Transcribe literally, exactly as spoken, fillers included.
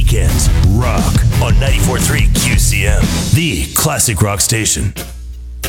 Weekends Rock on ninety-four point three Q C M, the classic rock station.